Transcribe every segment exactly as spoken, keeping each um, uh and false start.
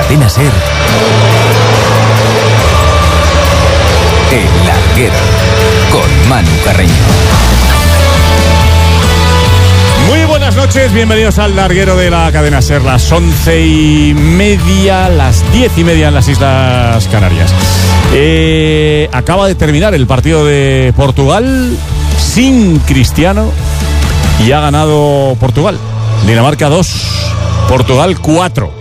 Cadena SER, El Larguero, con Manu Carreño. Muy buenas noches, bienvenidos al Larguero de la Cadena SER, las once y media, las diez y media en las Islas Canarias. Eh, acaba de terminar el partido de Portugal sin Cristiano y ha ganado Portugal. Dinamarca dos, Portugal cuatro.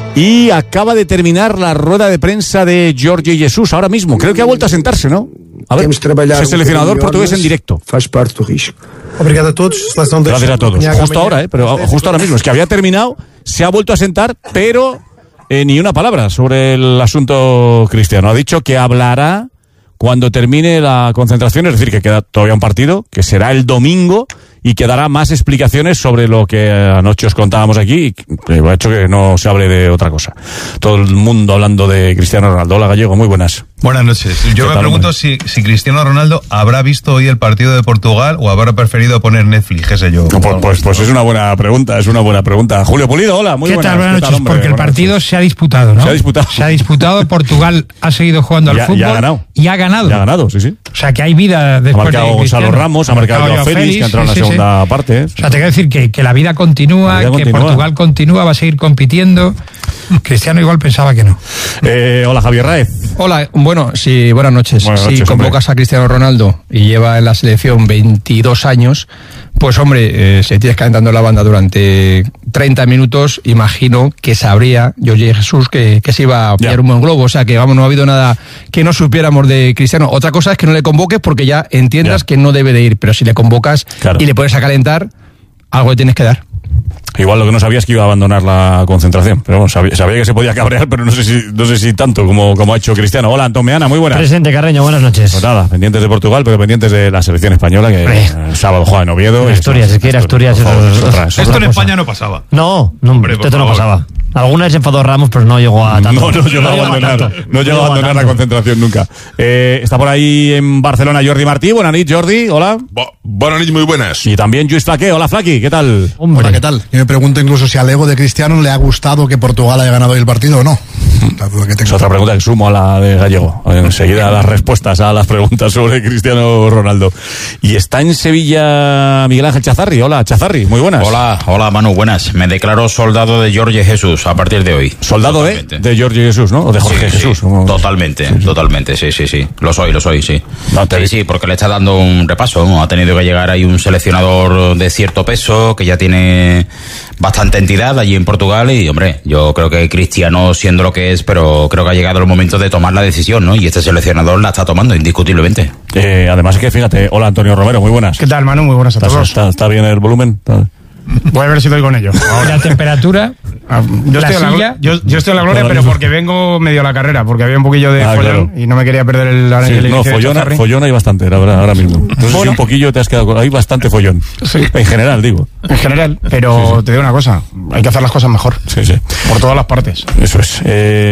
Y acaba de terminar la rueda de prensa de Jorge Jesus ahora mismo. Creo que ha vuelto a sentarse, ¿no? A ver, es el seleccionador portugués en directo. Obrigado a todos. Gracias a todos. Justo ahora, ¿eh? Pero justo ahora mismo. Es que había terminado, se ha vuelto a sentar, pero eh, ni una palabra sobre el asunto Cristiano. Ha dicho que hablará cuando termine la concentración, es decir, que queda todavía un partido, que será el domingo, y que dará más explicaciones sobre lo que anoche os contábamos aquí, y que ha hecho que no se hable de otra cosa. Todo el mundo hablando de Cristiano Ronaldo. Hola, Gallego, muy buenas. Buenas noches. Yo me tal, pregunto si, si Cristiano Ronaldo habrá visto hoy el partido de Portugal o habrá preferido poner Netflix, qué sé yo. No, pues, pues, pues es una buena pregunta, es una buena pregunta. Julio Pulido, hola, muy ¿Qué buenas. Tal, buenas noches? ¿Qué tal, hombre? Porque el buenas partido noches. se ha disputado, ¿no? Se ha disputado. Se ha disputado, Portugal ha seguido jugando al Ya- fútbol ya ha ganado. y ha ganado. Ya ha ganado, sí, sí. O sea, que hay vida Ha después marcado de Gonzalo Cristiano. Ramos, ha marcado Joao Félix, que ha entrado en la sí, sí, segunda parte. ¿eh? O sea, te quiero decir que, que la vida continúa, La vida que continúa. Portugal continúa, va a seguir compitiendo. Cristiano igual pensaba que no. Eh, hola, Javier Raez. Hola, bueno, sí, buenas noches. Buenas si noches, convocas hombre. a Cristiano Ronaldo y lleva en la selección veintidós años, pues hombre, eh, si tienes calentando la banda durante treinta minutos, imagino que sabría Jorge Jesús que, que se iba a pillar Ya. un buen globo. O sea, que vamos, no ha habido nada que no supiéramos de Cristiano. Otra cosa es que no le convoques porque ya entiendas Ya. que no debe de ir, pero si le convocas Claro. y le pones a calentar, algo le tienes que dar. Igual lo que no sabía es que iba a abandonar la concentración. Pero bueno, sabía, sabía que se podía cabrear, pero no sé si, no sé si tanto como, como ha hecho Cristiano. Hola, Antón Meana, muy buenas. Presente, Carreño, buenas noches. Pues nada, pendientes de Portugal, pero pendientes de la selección española, que Hombre. el sábado juega en Oviedo. y Asturias, eso- es que era Asturias, por favor, eso es es otra- otra- es Esto otra en cosa. España no pasaba. No, no, Hombre, esto por no favor. pasaba. Alguna vez se enfadó Ramos, pero no llegó a tanto. No, no llegó a llegó abandonar, tanto. no llegó a abandonar la tanto. concentración nunca. Eh, está por ahí en Barcelona Jordi Martí. Buenas noches, Jordi. Hola. Bo- Buenas noches, muy buenas. Y también Lluís Flaqué. Hola, Flaqui. ¿Qué tal? Hombre. Hola, ¿qué tal? Yo me pregunto incluso si al ego de Cristiano le ha gustado que Portugal haya ganado hoy el partido o no. La duda que Es tengo. otra pregunta que sumo a la de Gallego. Enseguida las respuestas a las preguntas sobre Cristiano Ronaldo. Y está en Sevilla Miguel Ángel Chazarri. Hola, Chazarri. Muy buenas. Hola, hola Manu, buenas. Me declaro soldado de Jorge Jesús a partir de hoy. Soldado de, Totalmente. de Jorge Jesús, ¿no? O de Jorge Sí, sí, Jesús. como- totalmente, Sí, sí. totalmente, sí, sí, sí. Lo soy, lo soy, sí. No, te- Sí, sí, porque le está dando un repaso, ¿no? Ha tenido que llegar ahí un seleccionador de cierto peso, que ya tiene bastante entidad allí en Portugal y, hombre, yo creo que Cristiano siendo lo que es, pero creo que ha llegado el momento de tomar la decisión, ¿no? Y este seleccionador la está tomando, indiscutiblemente. Eh, además es que, fíjate, hola Antonio Romero, muy buenas. ¿Qué tal, Manu? Muy buenas a ¿Está, todos. está- está bien el volumen? ¿Está- Voy a ver si doy con ello. Y la temperatura, Ah, yo, la estoy a la, silla. glo- yo, yo estoy a la gloria, Ahora pero mismo. porque vengo medio a la carrera, porque había un poquillo de Ah, follón claro. y no me quería perder el, el Sí, inicio no, de follona, Chazarri. follón hay bastante, la verdad, ahora mismo. No sé si Bueno. un poquillo te has quedado... Hay bastante follón. Sí. En general, digo. En general, pero Sí, sí. te digo una cosa, hay que hacer las cosas mejor, Sí, sí. por todas las partes. Eso es. Eh...